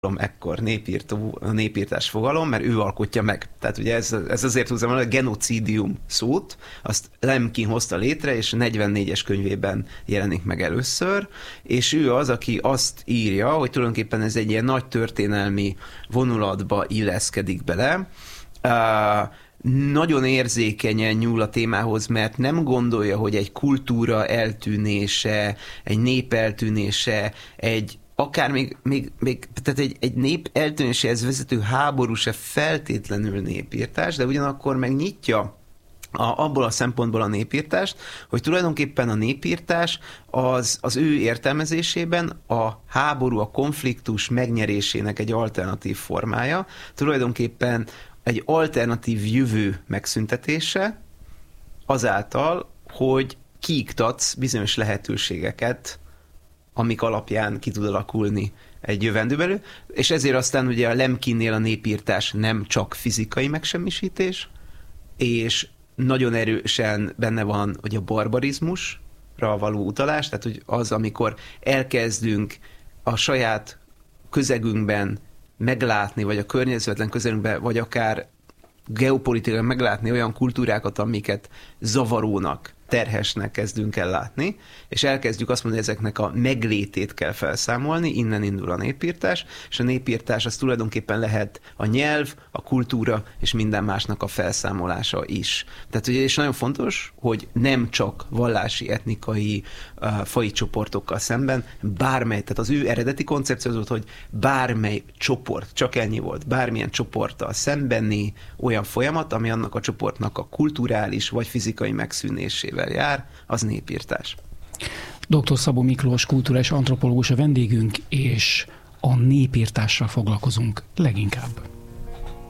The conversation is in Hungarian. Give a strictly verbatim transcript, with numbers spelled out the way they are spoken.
ekkor népírtó, a népírtás fogalom, mert ő alkotja meg. Tehát ugye ez, ez azért húzom el, a genocidium szót, azt Lemkin hozta létre, és a negyvennégyes könyvében jelenik meg először, és ő az, aki azt írja, hogy tulajdonképpen ez egy ilyen nagy történelmi vonulatba illeszkedik bele, uh, nagyon érzékenyen nyúl a témához, mert nem gondolja, hogy egy kultúra eltűnése, egy nép eltűnése, egy akár még, még, még tehát egy, egy nép eltűnéséhez vezető háború se feltétlenül népírtás, de ugyanakkor megnyitja a, abból a szempontból a népírtást, hogy tulajdonképpen a népírtás az, az ő értelmezésében a háború, a konfliktus megnyerésének egy alternatív formája, tulajdonképpen egy alternatív jövő megszüntetése azáltal, hogy kiiktatsz bizonyos lehetőségeket, amik alapján ki tud alakulni egy jövendőbelő, és ezért aztán ugye a Lemkinnél a népírtás nem csak fizikai megsemmisítés, és nagyon erősen benne van, hogy a barbarizmusra való utalás, tehát hogy az, amikor elkezdünk a saját közegünkben meglátni, vagy a környezetlen közegünkben, vagy akár geopolitikailag meglátni olyan kultúrákat, amiket zavarónak, terhesnek kezdünk el látni, és elkezdjük azt mondani, hogy ezeknek a meglétét kell felszámolni, innen indul a népírtás, és a népírtás az tulajdonképpen lehet a nyelv, a kultúra és minden másnak a felszámolása is. Tehát ugye és nagyon fontos, hogy nem csak vallási, etnikai, uh, faji csoportokkal szemben, bármely, tehát az ő eredeti koncepció az volt, hogy bármely csoport, csak ennyi volt, bármilyen csoporttal szembeni olyan folyamat, ami annak a csoportnak a kulturális vagy fizikai megszűnésével jár, az népírtás. doktor Szabó Miklós kulturális antropológus a vendégünk, és a népírtással foglalkozunk leginkább.